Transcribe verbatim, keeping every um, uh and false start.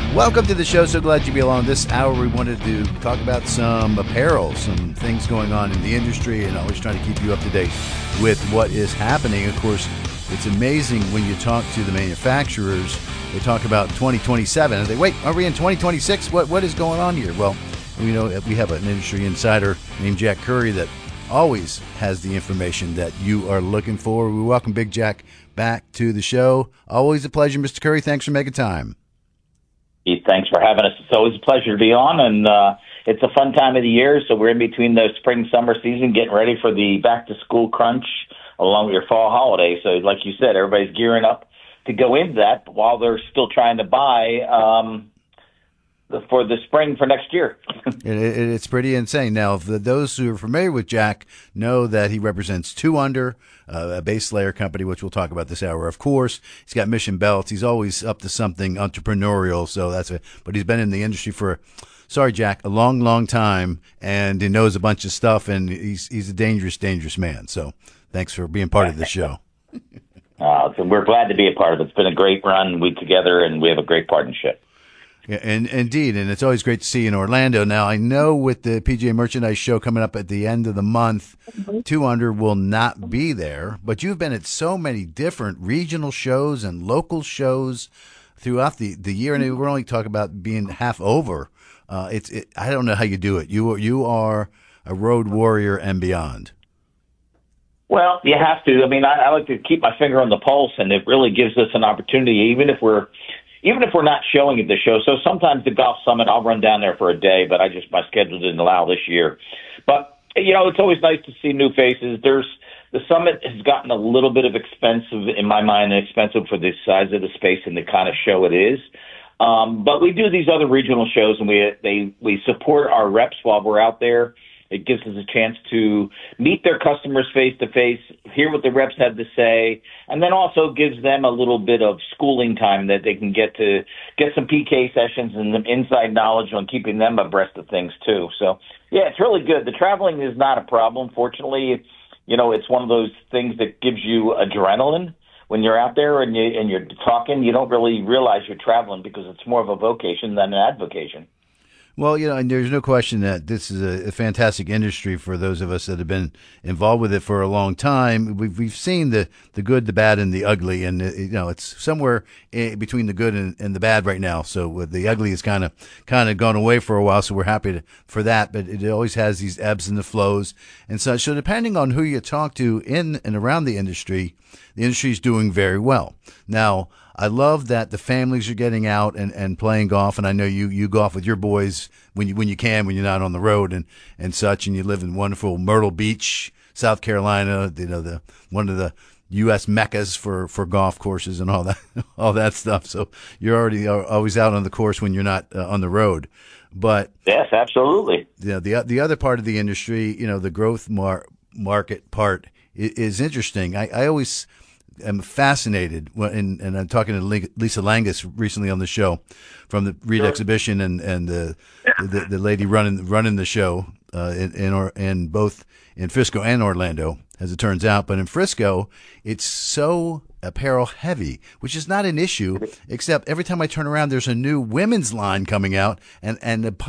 Welcome to the show. So glad you be along. This hour we wanted to talk about some apparel, some things going on in the industry, and always trying to keep you up to date with what is happening. Of course, it's amazing when you talk to the manufacturers. They talk about twenty twenty-seven, and they wait, are we in twenty twenty-six? What What is going on here? Well, we know we have an industry insider named Jack Curry that always has the information that you are looking for. We welcome Big Jack back to the show. Always a pleasure, Mister Curry. Thanks for making time. Thanks for having us. It's always a pleasure to be on, and uh, it's a fun time of the year, so we're in between the spring-summer season, getting ready for the back-to-school crunch along with your fall holiday. So like you said, everybody's gearing up to go into that while they're still trying to buy um, for the spring for next year. it, it, it's pretty insane. Now, the, those who are familiar with Jack know that he represents Two Under, uh, a base layer company, which we'll talk about this hour. Of course, he's got Mission Belts. He's always up to something entrepreneurial. So that's it. But he's been in the industry for, sorry, Jack, a long, long time, and he knows a bunch of stuff. And he's he's a dangerous, dangerous man. So thanks for being part of the show. uh, so we're glad to be a part of it. It's been a great run. We together, and we have a great partnership. Yeah, and indeed, and it's always great to see you in Orlando. Now, I know with the P G A Merchandise Show coming up at the end of the month, mm-hmm. Two Under will not be there, but you've been at so many different regional shows and local shows throughout the, the year, and we're only talking about being half over. Uh, it's it, I don't know how you do it. You you are a road warrior and beyond. Well, you have to. I mean, I, I like to keep my finger on the pulse, and it really gives us an opportunity, even if we're Even if we're not showing at the show. So sometimes the Golf Summit, I'll run down there for a day, but I just, my schedule didn't allow this year. But, you know, it's always nice to see new faces. There's, the Summit has gotten a little bit of expensive, in my mind, expensive for the size of the space and the kind of show it is. Um, but we do these other regional shows, and we, they, we support our reps while we're out there. It gives us a chance to meet their customers face-to-face, hear what the reps have to say, and then also gives them a little bit of schooling time that they can get to get some P K sessions and some inside knowledge on keeping them abreast of things, too. So, yeah, it's really good. The traveling is not a problem. Fortunately, you know, it's one of those things that gives you adrenaline. When you're out there and, you, and you're talking, you don't really realize you're traveling because it's more of a vocation than an avocation. Well, you know, and there's no question that this is a, a fantastic industry for those of us that have been involved with it for a long time. We've we've seen the, the good, the bad, and the ugly, and it, you know, it's somewhere in between the good and, and the bad right now. So the ugly has kind of kind of gone away for a while. So we're happy to, for that. But it always has these ebbs and the flows and such. So depending on who you talk to in and around the industry, the industry is doing very well now. I love that the families are getting out and, and playing golf, and I know you, you golf with your boys when you when you can, when you're not on the road and, and such, and you live in wonderful Myrtle Beach, South Carolina, you know, the one of the U S meccas for, for golf courses and all that all that stuff. So you're already always out on the course when you're not uh, on the road. But yes, absolutely. You know, the the other part of the industry, you know, the growth mar- market part is, is interesting. I, I always am fascinated, and, and I'm talking to Lisa Langus recently on the show from the Reed sure. exhibition, and and the, the the lady running running the show uh, in in, or, in both in Frisco and Orlando, as it turns out. But in Frisco, it's so apparel heavy, which is not an issue, except every time I turn around, there's a new women's line coming out, and and the